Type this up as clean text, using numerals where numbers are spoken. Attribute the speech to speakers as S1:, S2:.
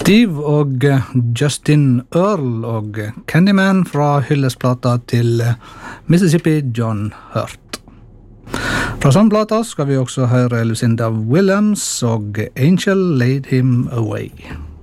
S1: Steve og Justin Earl og Candyman fra hyllesplata til Mississippi John Hurt. Fra samme plata skal vi også høre Lucinda Williams og Angel Laid Him Away.